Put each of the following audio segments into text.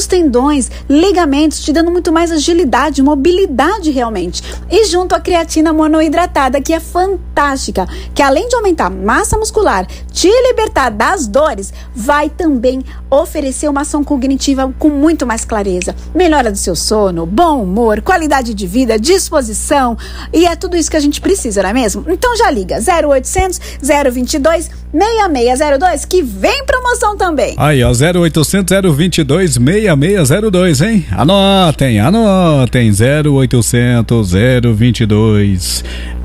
tendões, ligamentos, te dando muito mais agilidade, mobilidade realmente. E junto a creatina monoidratada, que é fantástica, que além de aumentar a massa muscular, te libertar das dores, vai também oferecer uma ação cognitiva com muito mais clareza. Melhora do seu sono, bom humor, qualidade de vida, disposição, e é tudo isso que a gente precisa, não é mesmo? Então já liga, 0800 022 6602, que vem promoção também. Aí, ó, 0800 022 6602, hein? Anotem, 0800 022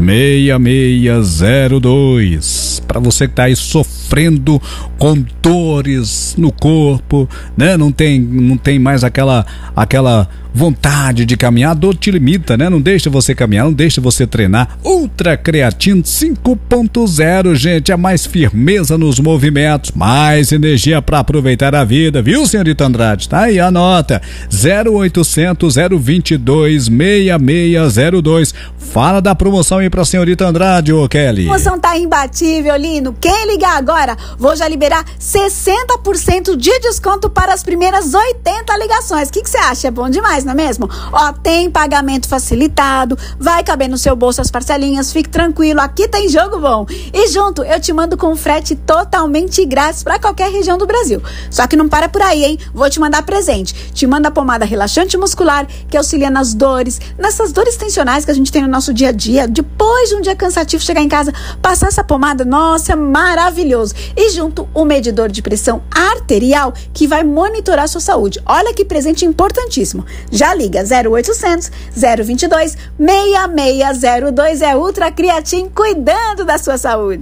6602. Para você que tá aí sofrendo com dores no corpo, né? Não tem mais aquela vontade de caminhar, a dor te limita, né? Não deixa você caminhar, não deixa você treinar. Ultra Creatina 5.0, gente, é mais firmeza nos movimentos, mais energia para aproveitar a vida, viu, senhorita Andrade? Tá aí, anota, 0800 022 6602. Fala da promoção aí pra senhorita Andrade, ô Kelly. A promoção tá imbatível, Lino. Quem ligar agora, vou já liberar 60% de desconto para as primeiras 80 ligações. O que você acha? É bom demais, não é mesmo? Ó, tem pagamento facilitado, vai caber no seu bolso as parcelinhas, fique tranquilo, aqui tem jogo bom. E junto, eu te mando com frete totalmente grátis para qualquer região do Brasil. Só que não para por aí, hein? Vou te mandar presente. Te manda a pomada relaxante muscular, que auxilia nas dores, nessas dores tensionais que a gente tem no nosso dia a dia. Depois de um dia cansativo, chegar em casa, passar essa pomada, nossa, é maravilhoso. E junto, o medidor de pressão arterial, que vai monitorar a sua saúde. Olha que presente importantíssimo. Já liga, 0800 022 6602, é Ultra Creatina, cuidando da sua saúde.